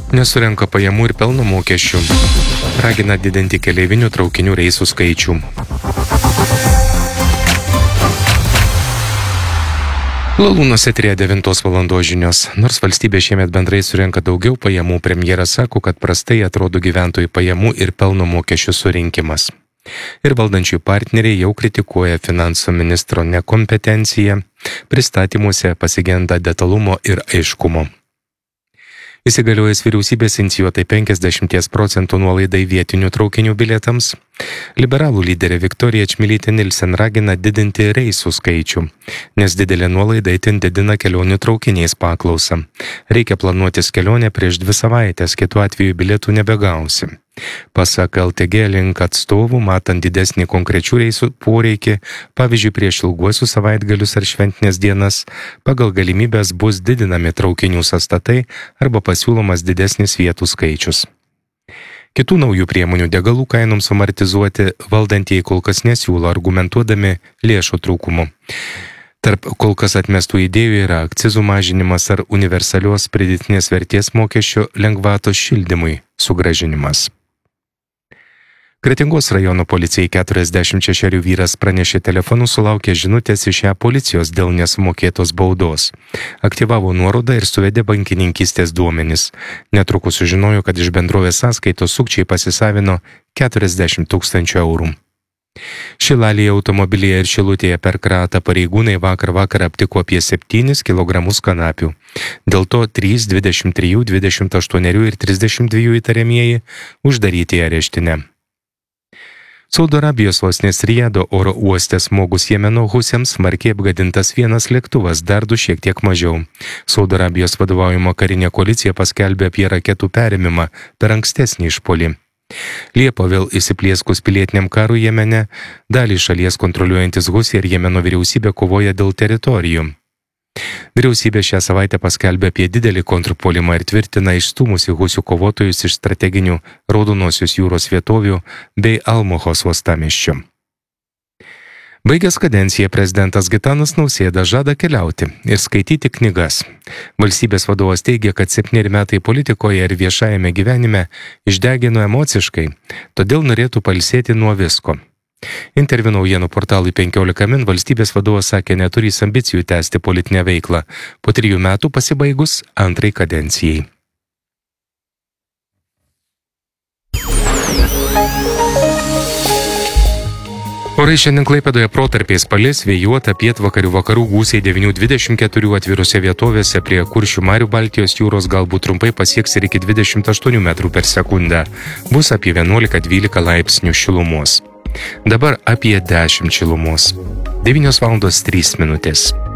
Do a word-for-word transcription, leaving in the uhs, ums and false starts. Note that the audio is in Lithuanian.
Nesurenka pajamų ir pelno mokesčių. Ragina didinti keleivinių traukinių reisų skaičių. Lalūnos eteryje devintos valandos žinios. Nors valstybė šiemet bendrai surenka daugiau pajamų, premjeras sako, kad prastai atrodo gyventojų pajamų ir pelno mokesčių surinkimas. Ir valdančiųjų partneriai jau kritikuoja finansų ministro nekompetenciją, pristatymuose pasigenda detalumo ir aiškumo. Įsigaliojus vyriausybės inicijuotai penkiasdešimt procentų nuolaidai vietinių traukinių bilietams, liberalų lyderė Viktorija Čmilytė Nilsen ragina didinti reisų skaičių, nes didelė nuolaida itin didina kelionių traukiniais paklausą. Reikia planuotis kelionę prieš dvi savaitės, kitu atveju bilietų nebegausi. Pasak L T G Link atstovų, matant didesnį konkrečių reisų poreikį, pavyzdžiui, prieš ilguosius savaitgalius ar šventinės dienas, pagal galimybės bus didinami traukinių sąstatai arba pasiūlomas didesnis vietų skaičius. Kitų naujų priemonių degalų kainoms amortizuoti valdantieji kol kas nesiūlo, argumentuodami lėšų trūkumu. Tarp kol kas atmestų idėjų yra akcizų mažinimas ar universalios pridėtinės vertės mokesčio lengvatos šildymui sugrąžinimas. Kretingos rajono policijai keturiasdešimt šešerių vyras pranešė telefonu sulaukė žinutės iš ją policijos dėl nesumokėtos baudos. Aktyvavo nuorodą ir suvedė bankininkystės duomenis. Netrukus sužinojo, kad iš bendrovės sąskaitos sukčiai pasisavino keturiasdešimt tūkstančių eurų. Šilalėje automobilyje ir Šilutėje per kratą pareigūnai vakar vakar aptiko apie septynis kilogramus kanapių. Dėl to trys, dvidešimt trijų, dvidešimt aštuonerių ir trisdešimt dviejų įtariamieji uždaryti į areštinę. Saudo Arabijos sostinės Rijado oro uoste smogus Jemeno husėms smarkiai apgadintas vienas lėktuvas, dar du šiek tiek mažiau. Saudo Arabijos vadovaujama karinė koalicija paskelbė apie raketų perėmimą per ankstesnį išpuolį. Liepą vėl įsiplieskus pilietiniam karui Jemene, dalį šalies kontroliuojantis Husai ir Jemeno vyriausybė kovoja dėl teritorijų. Vyriausybė šią savaitę paskelbė apie didelį kontrpuolimą ir tvirtina išstūmusi Husių kovotojus iš strateginių Raudonosios jūros vietovių bei Almohos uostamiesčio. Baigęs kadenciją prezidentas Gitanas Nausėda žada keliauti ir skaityti knygas. Valstybės vadovas teigia, kad septyneri metai politikoje ir viešajame gyvenime išdegino emociškai, todėl norėtų pailsėti nuo visko. Interviu naujienų portalui penkiolika min valstybės vadovas sakė neturys ambicijų tęsti politinę veiklą po trijų metų pasibaigus antrai kadencijai. Orai šiandien Klaipėdoje protarpiais palis, vėjuota, pietvakarių vakarų gūsiai devynių dvidešimt keturių atvirose vietovėse prie Kuršių marių Baltijos jūros galbūt trumpai pasieks ir iki dvidešimt aštuonių metrų per sekundę. Bus apie vienuolika dvylika laipsnių šilumos. Dabar apie dešimt šilumos. devynios valandos trys minutės.